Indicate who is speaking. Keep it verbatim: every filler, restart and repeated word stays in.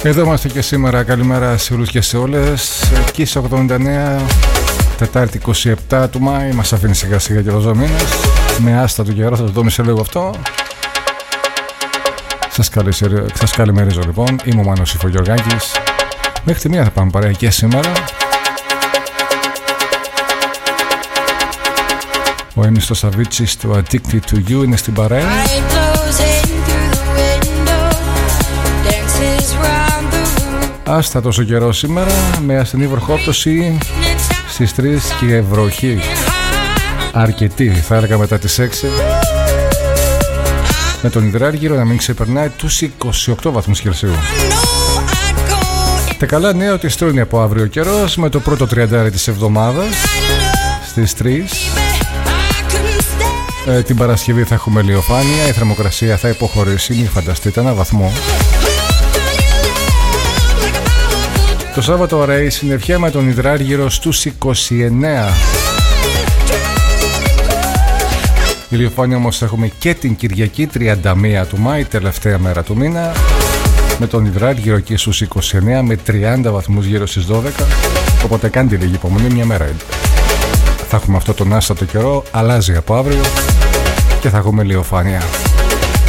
Speaker 1: Εδώ είμαστε και σήμερα. Καλημέρα σε όλους και σε όλες. Kiss ογδόντα εννέα, Τετάρτη είκοσι επτά του Μάη. Μας αφήνει σιγά σιγά και ο μήνας. Με άστα του καιρό, θα το δούμε σε λίγο αυτό. Σας, σας καλημερίζω λοιπόν. Είμαι ο Μάνος Ιφογιοργάκης. Μέχρι τη μία θα πάμε παρέα και σήμερα. Ο Έμιστος Σαβίτσης του Addicted to You είναι στην παρέα. Άστα τόσο καιρό σήμερα, με ασθενή βροχόπτωση στις τρεις και βροχή αρκετή, θα έλεγα μετά τις έξι, με τον υδράργυρο να μην ξεπερνάει τους είκοσι οκτώ βαθμούς Κελσίου. Τα καλά νέα ότι στρώνει από αύριο ο καιρός, με το πρώτο τριαντάρι της εβδομάδας στις τρεις. ε, την Παρασκευή θα έχουμε ηλιοφάνεια, η θερμοκρασία θα υποχωρήσει, μην φανταστείτε, ένα βαθμό. Το Σάββατο ωραία η συννεφιά με τον υδράργυρο στους είκοσι εννέα. Ηλιοφάνεια όμως έχουμε και την Κυριακή τριάντα μία του Μάη, τελευταία μέρα του μήνα, με τον υδράργυρο εκεί στους είκοσι εννέα με τριάντα βαθμούς γύρω στις δώδεκα. Οπότε κάντε λίγη υπομονή, μια μέρα είναι. Θα έχουμε αυτό τον άστατο καιρό, αλλάζει από αύριο και θα έχουμε ηλιοφάνεια.